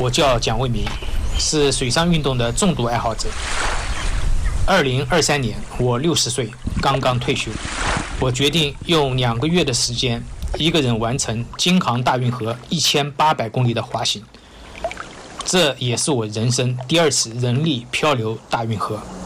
我叫蒋卫民，是水上运动的重度爱好者。2023年，我60岁，刚刚退休。我决定用2个月的时间，一个人完成京杭大运河1800公里的滑行。这也是我人生第2次人力漂流大运河。